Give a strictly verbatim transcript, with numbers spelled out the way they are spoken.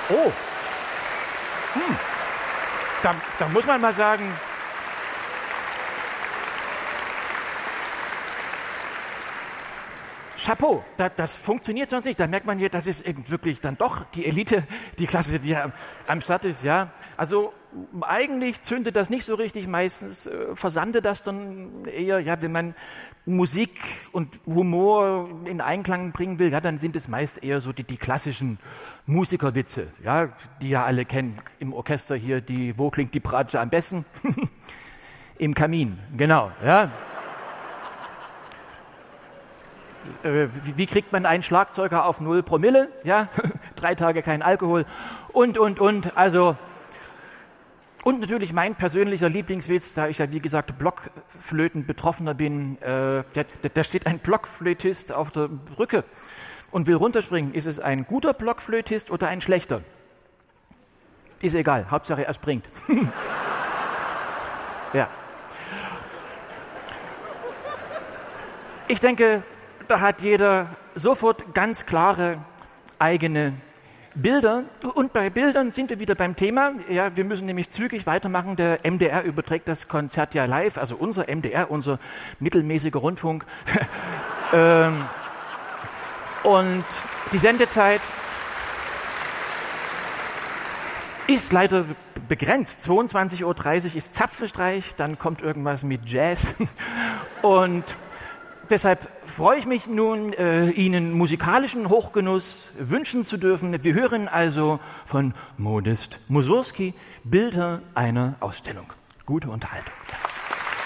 Oh. Hm. Da, da muss man mal sagen, Chapeau, da, das funktioniert sonst nicht. Da merkt man hier, das ist eben wirklich dann doch die Elite, die Klasse, die am, am Start ist. Ja. Also eigentlich zündet das nicht so richtig, meistens äh, versandet das dann eher, ja, wenn man Musik und Humor in Einklang bringen will, ja, dann sind es meist eher so die, die klassischen Musikerwitze, ja, die ja alle kennen im Orchester hier, die, wo klingt die Bratsche am besten? Im Kamin, genau, ja. Äh, wie, wie kriegt man einen Schlagzeuger auf null Promille? Ja, drei Tage kein Alkohol und, und, und, also. Und natürlich mein persönlicher Lieblingswitz, da ich ja wie gesagt Blockflöten-Betroffener bin, äh, da, da steht ein Blockflötist auf der Brücke und will runterspringen. Ist es ein guter Blockflötist oder ein schlechter? Ist egal, Hauptsache er springt. Ja. Ich denke, da hat jeder sofort ganz klare eigene Bilder. Und bei Bildern sind wir wieder beim Thema. Ja, wir müssen nämlich zügig weitermachen. Der M D R überträgt das Konzert ja live, also unser M D R, unser mittelmäßiger Rundfunk. ähm, und die Sendezeit ist leider begrenzt. zweiundzwanzig Uhr dreißig ist Zapfenstreich, dann kommt irgendwas mit Jazz. Und deshalb freue ich mich nun, äh, Ihnen musikalischen Hochgenuss wünschen zu dürfen. Wir hören also von Modest Mussorgsky Bilder einer Ausstellung. Gute Unterhaltung.